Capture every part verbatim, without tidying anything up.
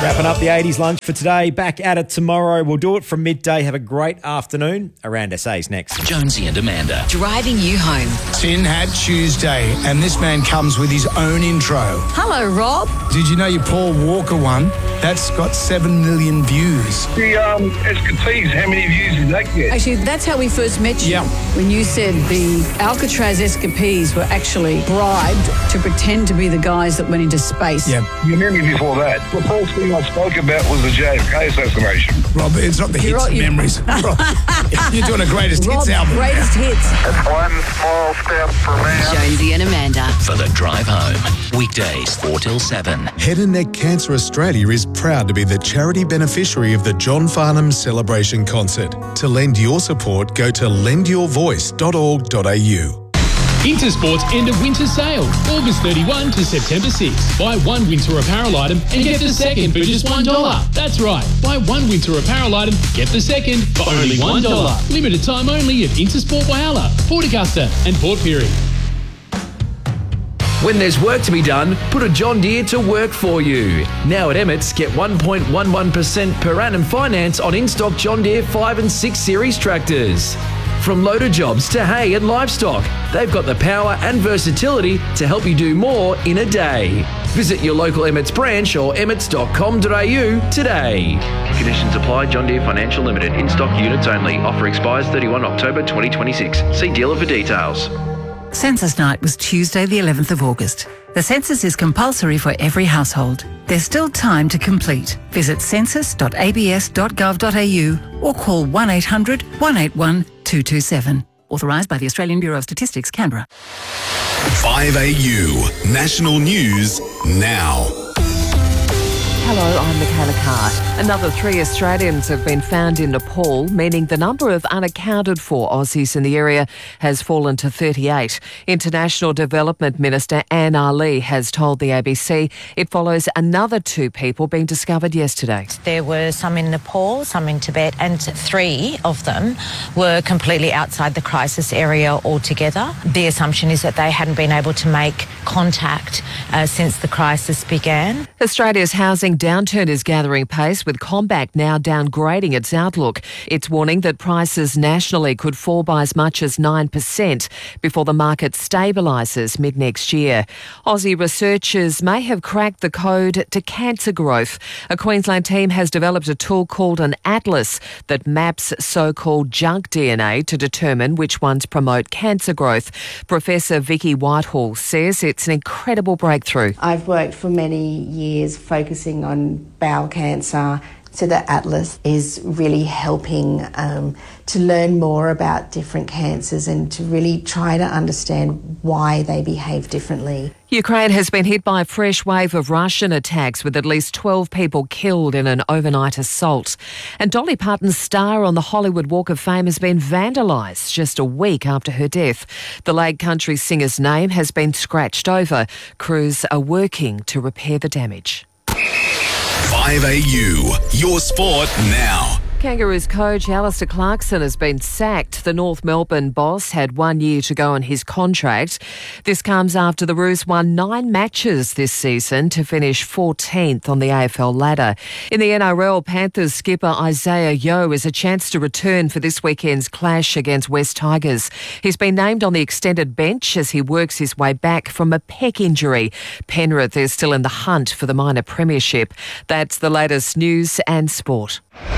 Wrapping up the eighties lunch for today. Back at it tomorrow. We'll do it from midday. Have a great afternoon. Around S A's next. Jonesy and Amanda. Driving you home. Tin Hat Tuesday, and this man comes with his own intro. Hello, Rob. Did you know your Paul Walker one? That's got seven million views. The um, Escapees, how many views did that get? Actually, that's how we first met you. Yeah. When you said the Alcatraz Escapees were actually bribed to pretend to be the guys that went into space. Yeah. You knew me before that. The first thing I spoke about was the J F K assassination. Rob, it's not the You're hits right, you- memories. Rob, you're doing a greatest Rob's hits album. greatest hits. It's one small step for man. Jonesy and Amanda. For the drive home. Weekdays four till seven. Head and Neck Cancer Australia is proud to be the charity beneficiary of the John Farnham Celebration Concert. To lend your support, go to lend your voice dot org dot a u. Intersport's end of winter sale, August thirty-first to September sixth. Buy one winter apparel item and get the second for just one dollar. That's right, buy one winter apparel item, get the second for only one dollar. Limited time only at Intersport Whyalla, Port Augusta and Port Pirie. When there's work to be done, put a John Deere to work for you. Now at Emmett's, get one point one one percent per annum finance on in-stock John Deere five and six series tractors. From loader jobs to hay and livestock, they've got the power and versatility to help you do more in a day. Visit your local Emmett's branch or emmets dot com dot a u today. Conditions apply. John Deere Financial Limited. In-stock units only. Offer expires thirty-first October twenty twenty-six. See dealer for details. Census night was Tuesday the eleventh of August. The census is compulsory for every household. There's still time to complete. Visit census dot a b s dot gov dot a u or call one eight hundred, one eight one, two two seven. Authorised by the Australian Bureau of Statistics, Canberra. five A U National News now. Hello, I'm Michaela Carr. Another three Australians have been found in Nepal, meaning the number of unaccounted for Aussies in the area has fallen to thirty-eight. International Development Minister Anne Ali has told the A B C it follows another two people being discovered yesterday. There were some in Nepal, some in Tibet, and three of them were completely outside the crisis area altogether. The assumption is that they hadn't been able to make contact uh, since the crisis began. Australia's housing downturn is gathering pace, with CommBank now downgrading its outlook. It's warning that prices nationally could fall by as much as nine percent before the market stabilises mid-next year. Aussie researchers may have cracked the code to cancer growth. A Queensland team has developed a tool called an atlas that maps so-called junk D N A to determine which ones promote cancer growth. Professor Vicky Whitehall says it's an incredible breakthrough. I've worked for many years focusing on bowel cancer, so the Atlas is really helping um, to learn more about different cancers and to really try to understand why they behave differently. Ukraine has been hit by a fresh wave of Russian attacks, with at least twelve people killed in an overnight assault. And Dolly Parton's star on the Hollywood Walk of Fame has been vandalised just a week after her death. The Lake Country singer's name has been scratched over. Crews are working to repair the damage. five A U, your sport now. Kangaroos coach Alistair Clarkson has been sacked. The North Melbourne boss had one year to go on his contract. This comes after the Roos won nine matches this season to finish fourteenth on the A F L ladder. In the N R L, Panthers skipper Isaiah Yeo is a chance to return for this weekend's clash against West Tigers. He's been named on the extended bench as he works his way back from a pec injury. Penrith is still in the hunt for the minor premiership. That's the latest news and sport.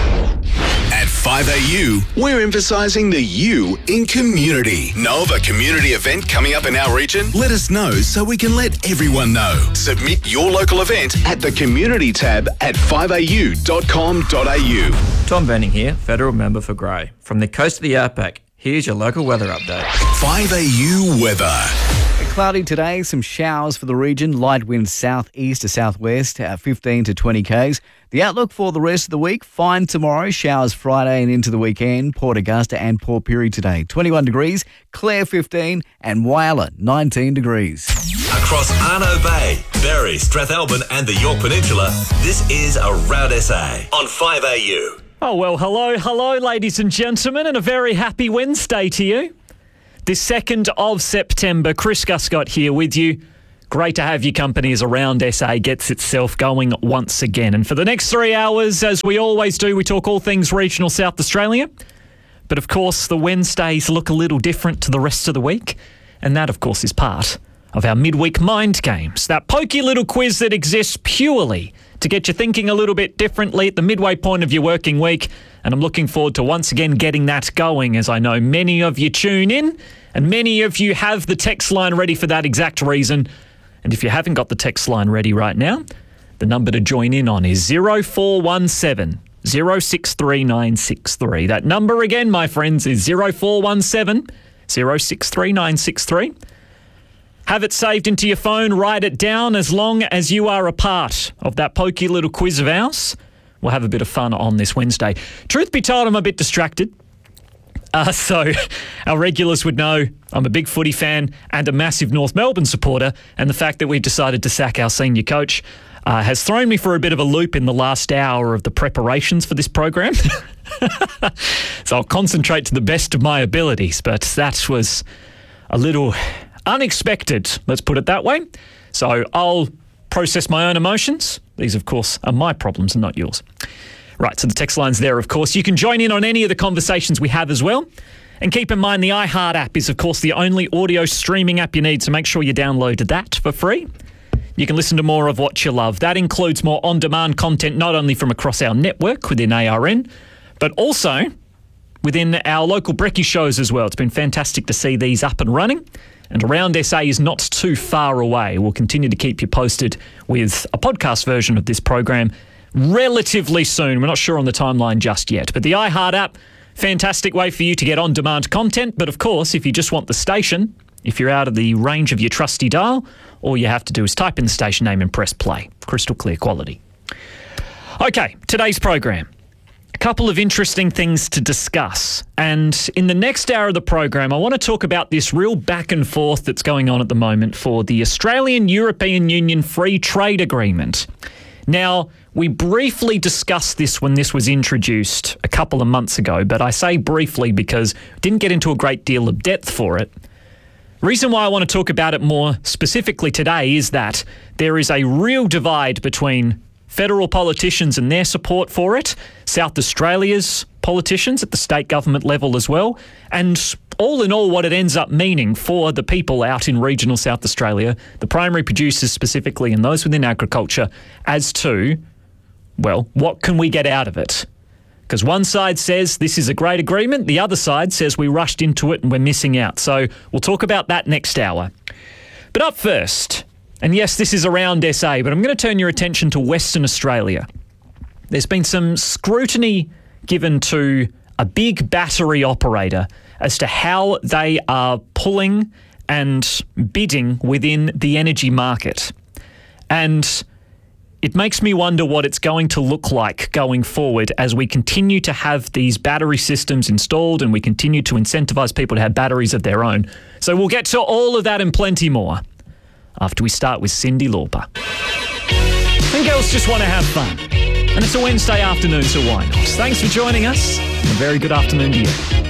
At five A U, we're emphasising the U in community. Know of a community event coming up in our region? Let us know so we can let everyone know. Submit your local event at the community tab at five a u dot com dot a u. Tom Benning here, Federal Member for Grey. From the coast of the outback, here's your local weather update. five A U weather. Cloudy today, some showers for the region, light winds southeast to southwest, uh, fifteen to twenty kays. The outlook for the rest of the week, fine tomorrow, showers Friday and into the weekend, Port Augusta and Port Pirie today, twenty-one degrees, Clare fifteen and Whyalla nineteen degrees. Across Arno Bay, Berry, Strathalbyn and the York Peninsula, this is Around S A on five A U. Oh, well, hello, hello, ladies and gentlemen, and a very happy Wednesday to you. The second of September, Chris Guscott here with you. Great to have your company as Around S A gets itself going once again. And for the next three hours, as we always do, we talk all things regional South Australia. But of course, the Wednesdays look a little different to the rest of the week. And that, of course, is part of our midweek mind games. That pokey little quiz that exists purely to get you thinking a little bit differently at the midway point of your working week. And I'm looking forward to once again getting that going, as I know many of you tune in and many of you have the text line ready for that exact reason. And if you haven't got the text line ready right now, the number to join in on is zero four one seven, zero six three nine six three. That number again, my friends, is zero four one seven, zero six three nine six three. Have it saved into your phone, write it down. As long as you are a part of that pokey little quiz of ours, we'll have a bit of fun on this Wednesday. Truth be told, I'm a bit distracted. Uh, so our regulars would know I'm a big footy fan and a massive North Melbourne supporter, and the fact that we've decided to sack our senior coach uh, has thrown me for a bit of a loop in the last hour of the preparations for this program. So I'll concentrate to the best of my abilities, but that was a little unexpected, let's put it that way. So I'll process my own emotions. These, of course, are my problems and not yours. Right, so the text line's there, of course. You can join in on any of the conversations we have as well. And keep in mind, the iHeart app is, of course, the only audio streaming app you need, so make sure you download that for free. You can listen to more of what you love. That includes more on-demand content, not only from across our network within A R N, but also within our local brekkie shows as well. It's been fantastic to see these up and running. And Around S A is not too far away. We'll continue to keep you posted with a podcast version of this program relatively soon. We're not sure on the timeline just yet. But the iHeart app, fantastic way for you to get on-demand content. But of course, if you just want the station, if you're out of the range of your trusty dial, all you have to do is type in the station name and press play. Crystal clear quality. Okay, today's program. A couple of interesting things to discuss. And in the next hour of the program, I want to talk about this real back and forth that's going on at the moment for the Australian-European Union Free Trade Agreement. Now, we briefly discussed this when this was introduced a couple of months ago, but I say briefly because we didn't get into a great deal of depth for it. The reason why I want to talk about it more specifically today is that there is a real divide between federal politicians and their support for it, South Australia's politicians at the state government level as well, and all in all what it ends up meaning for the people out in regional South Australia, the primary producers specifically and those within agriculture, as to, well, what can we get out of it? Because one side says this is a great agreement, the other side says we rushed into it and we're missing out. So we'll talk about that next hour. But up first, and yes, this is Around S A, but I'm going to turn your attention to Western Australia. There's been some scrutiny given to a big battery operator as to how they are pulling and bidding within the energy market. And it makes me wonder what it's going to look like going forward as we continue to have these battery systems installed and we continue to incentivise people to have batteries of their own. So we'll get to all of that and plenty more after we start with Cyndi Lauper. And girls just want to have fun. And it's a Wednesday afternoon, so why not? Thanks for joining us. And a very good afternoon to you.